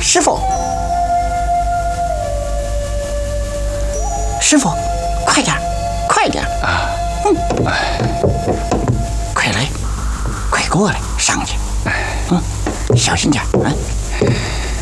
师傅，师傅，快点，快点啊！快来，快过来，上去。小心点啊！